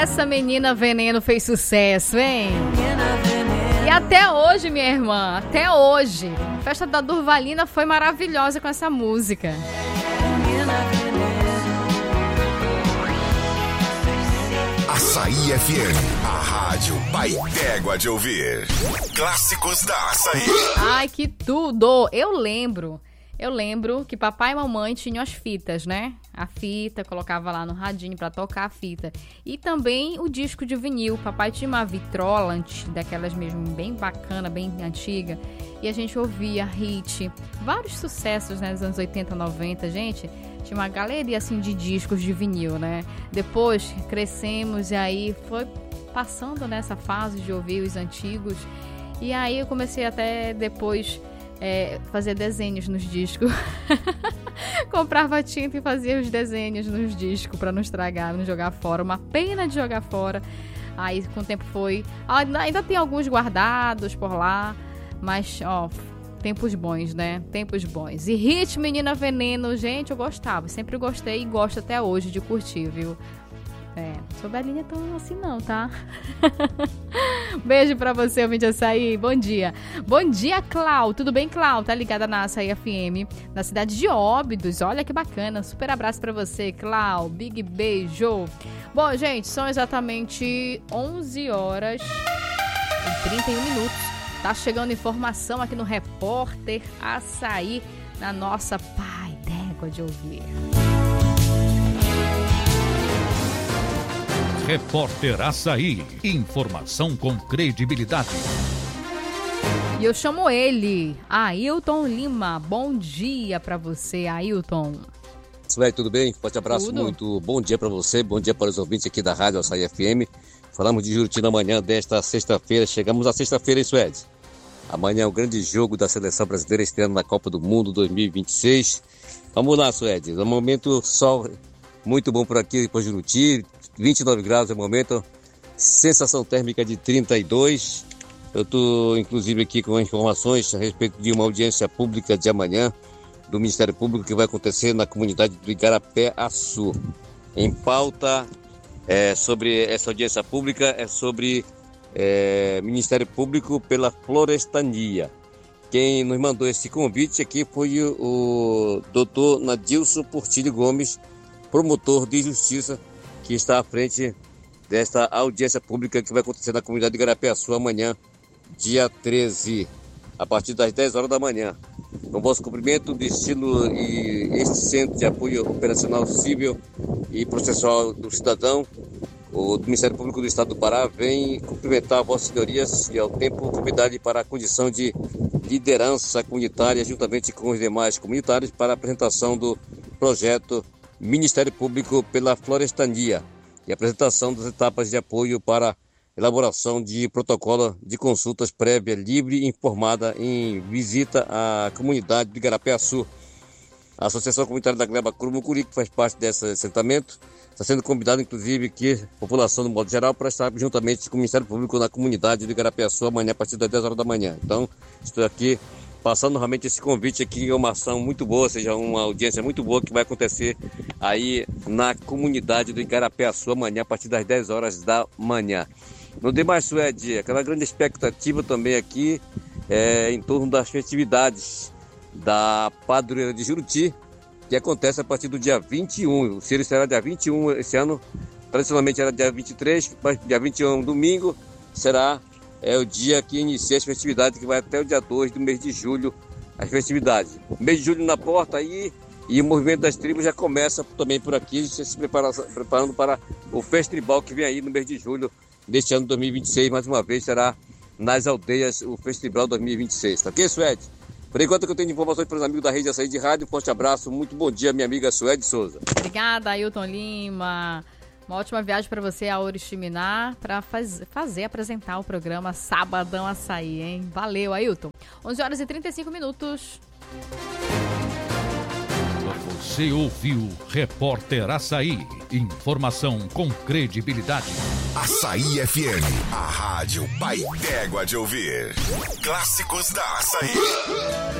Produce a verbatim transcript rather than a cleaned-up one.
Essa menina veneno fez sucesso, hein? E até hoje, minha irmã, até hoje. A festa da Durvalina foi maravilhosa com essa música. Açaí F M, a rádio mais d'égua de ouvir. Clássicos da Açaí. Ai, que tudo! Eu lembro, eu lembro que papai e mamãe tinham as fitas, né? A fita, colocava lá no radinho pra tocar a fita. E também o disco de vinil. Papai tinha uma vitrola, daquelas mesmo bem bacana, bem antiga. E a gente ouvia hit, vários sucessos, né, dos anos oitenta, noventa, gente. Tinha uma galeria, assim, de discos de vinil, né? Depois crescemos e aí foi passando nessa fase de ouvir os antigos. E aí eu comecei até depois é, fazer desenhos nos discos. Comprava tinta e fazia os desenhos nos discos para não estragar, não jogar fora. Uma pena de jogar fora. Aí com o tempo foi... Ainda tem alguns guardados por lá, mas, ó... Tempos bons, né? Tempos bons. E hit, Menina Veneno, gente, eu gostava. Sempre gostei e gosto até hoje de curtir, viu? É, sou belinha tão assim não, tá? Beijo pra você, ouvinte Açaí. Bom dia. Bom dia, Clau. Tudo bem, Clau? Tá ligada na Açaí F M, na cidade de Óbidos. Olha que bacana. Super abraço pra você, Clau. Big beijo. Bom, gente, são exatamente onze horas e trinta e um minutos. Tá chegando informação aqui no Repórter Açaí, na nossa pai d'égua de ouvir. Repórter Açaí, informação com credibilidade. E eu chamo ele, Ailton Lima. Bom dia pra você, Ailton. Sueli, tudo bem? Forte abraço, Tudo. Muito bom dia pra você, bom dia para os ouvintes aqui da Rádio Açaí F M. Falamos de Juruti na manhã desta sexta-feira, chegamos à sexta-feira, hein, Sueli? Amanhã é o grande jogo da Seleção Brasileira estreando na Copa do Mundo dois mil e vinte e seis. Vamos lá, Suede. No momento, sol muito bom por aqui, por Juruti. vinte e nove graus no momento. Sensação térmica de trinta e dois. Eu estou, inclusive, aqui com informações a respeito de uma audiência pública de amanhã do Ministério Público que vai acontecer na comunidade do Igarapé-Açu. Em pauta é, sobre essa audiência pública é sobre... É, Ministério Público pela Florestania. Quem nos mandou esse convite aqui foi o, o doutor Nadilson Portilho Gomes, promotor de justiça, que está à frente desta audiência pública que vai acontecer na comunidade de Igarapé-Açu amanhã, dia treze, a partir das dez horas da manhã. Com vosso cumprimento, destino e este Centro de Apoio Operacional Civil e Processual do Cidadão, o Ministério Público do Estado do Pará vem cumprimentar vossas senhorias e ao tempo convidar para a condição de liderança comunitária juntamente com os demais comunitários para a apresentação do projeto Ministério Público pela Florestania e apresentação das etapas de apoio para a elaboração de protocolo de consultas prévia, livre e informada em visita à comunidade de Igarapé-Açu. A Associação Comunitária da Gleba Curumucuri, que faz parte desse assentamento, está sendo convidado, inclusive, que a população, do modo geral, para estar juntamente com o Ministério Público na comunidade de Igarapé-Açu amanhã, a partir das dez horas da manhã. Então, estou aqui passando realmente esse convite aqui, é uma ação muito boa, ou seja, uma audiência muito boa que vai acontecer aí na comunidade do Igarapé-Açu amanhã, a partir das dez horas da manhã. No demais, Suede, aquela grande expectativa também aqui é em torno das festividades da Padroeira de Juruti, que acontece a partir do dia vinte e um. O Círio será dia vinte e um esse ano. Tradicionalmente era dia vinte e três, mas dia vinte e um, domingo, será é, o dia que inicia as festividades, que vai até o dia dois do mês de julho, as festividades. Mês de julho na porta aí, e o movimento das tribos já começa também por aqui, se preparando, preparando para o Festival que vem aí no mês de julho deste ano dois mil e vinte e seis. Mais uma vez será nas aldeias o Festival dois mil e vinte e seis. Tá ok, Suede? Por enquanto que eu tenho informações para os amigos da Rede Açaí de Rádio, um forte abraço, muito bom dia, minha amiga Suede Souza. Obrigada, Ailton Lima. Uma ótima viagem para você a Oriximiná, para faz, fazer, apresentar o programa Sabadão Açaí, hein? Valeu, Ailton. onze horas e trinta e cinco minutos. Você ouviu Repórter Açaí. Informação com credibilidade. Açaí F M, a rádio mais d'égua de ouvir. Clássicos da Açaí.